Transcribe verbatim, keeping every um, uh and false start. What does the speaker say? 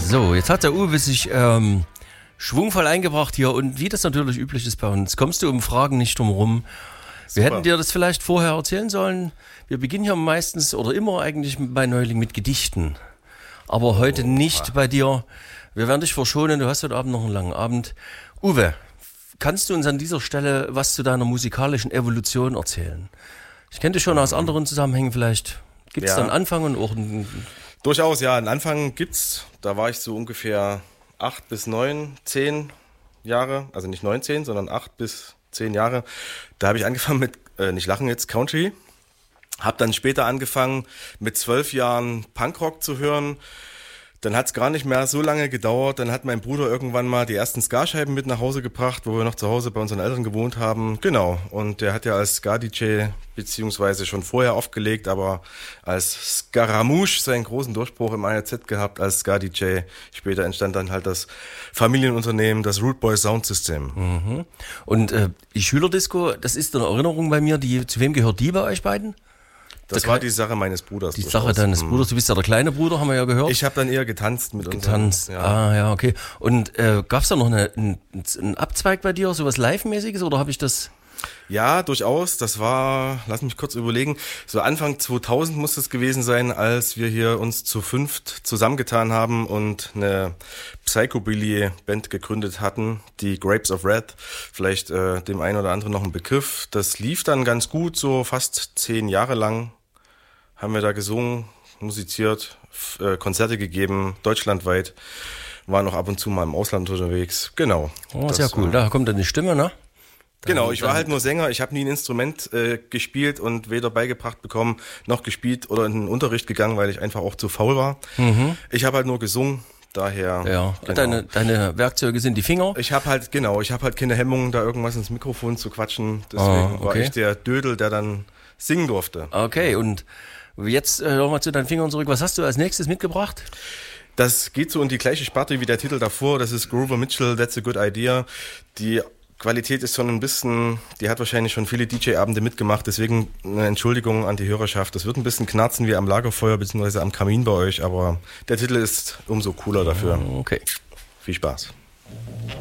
So, jetzt hat der Uwe sich ähm, schwungvoll eingebracht hier und wie das natürlich üblich ist bei uns, kommst du um Fragen nicht drum rum. Wir Super. hätten dir das vielleicht vorher erzählen sollen. Wir beginnen ja meistens oder immer eigentlich bei Neuling mit Gedichten. Aber heute Oh, nicht bei dir. Wir werden dich verschonen, du hast heute Abend noch einen langen Abend. Uwe, kannst du uns an dieser Stelle was zu deiner musikalischen Evolution erzählen? Ich kenne dich schon aus anderen Zusammenhängen vielleicht. Gibt es Ja. da einen Anfang und auch einen... Durchaus, ja. Einen Anfang gibt's. Da war ich so ungefähr acht bis neun, zehn Jahre. Also nicht neun, zehn, sondern acht bis zehn Jahre. Da habe ich angefangen mit, äh, nicht lachen jetzt, Country. Hab dann später angefangen mit zwölf Jahren Punkrock zu hören. Dann hat's gar nicht mehr so lange gedauert. Dann hat mein Bruder irgendwann mal die ersten Ska-Scheiben mit nach Hause gebracht, wo wir noch zu Hause bei unseren Eltern gewohnt haben. Genau. Und der hat ja als Ska-D J beziehungsweise schon vorher aufgelegt, aber als Scaramouche seinen großen Durchbruch im I R Z gehabt als Ska-D J. Später entstand dann halt das Familienunternehmen, das Root Boy Sound System. Mhm. Und äh, die Schülerdisco, das ist eine Erinnerung bei mir, die, zu wem gehört die bei euch beiden? Das Der war Kle- die Sache meines Bruders. Die durchaus. Sache deines Mhm. Bruders, du bist ja der kleine Bruder, haben wir ja gehört. Ich habe dann eher getanzt mit uns. Getanzt. Ja. Ah, ja, okay. Und äh, gab es da noch eine, einen, einen Abzweig bei dir, sowas Live-mäßiges, oder habe ich das... Ja, durchaus. Das war, lass mich kurz überlegen, so Anfang zweitausend muss es gewesen sein, als wir hier uns zu fünft zusammengetan haben und eine Psychobilly-Band gegründet hatten, die Grapes of Wrath. Vielleicht äh, dem einen oder anderen noch ein Begriff. Das lief dann ganz gut, so fast zehn Jahre lang haben wir da gesungen, musiziert, f- äh, Konzerte gegeben, deutschlandweit. Waren noch ab und zu mal im Ausland unterwegs. Genau. Oh, Das sehr cool. war- Da kommt dann die Stimme, ne? Genau, ich war dann- halt nur Sänger, ich habe nie ein Instrument äh, gespielt und weder beigebracht bekommen, noch gespielt oder in den Unterricht gegangen, weil ich einfach auch zu faul war. Ich habe halt nur gesungen, daher... Ja, genau. deine, deine Werkzeuge sind die Finger. Ich habe halt, genau, ich habe halt keine Hemmungen, da irgendwas ins Mikrofon zu quatschen. Deswegen Ah, war okay. ich der Dödel, der dann singen durfte. Okay, und jetzt äh, nochmal zu deinen Fingern zurück. Was hast du als nächstes mitgebracht? Das geht so in die gleiche Sparte wie der Titel davor. Das ist Grover Mitchell, That's a Good Idea. Die Qualität ist schon ein bisschen, die hat wahrscheinlich schon viele D J-Abende mitgemacht, deswegen eine Entschuldigung an die Hörerschaft. Das wird ein bisschen knarzen wie am Lagerfeuer bzw. am Kamin bei euch, aber der Titel ist umso cooler dafür. Okay. Viel Spaß.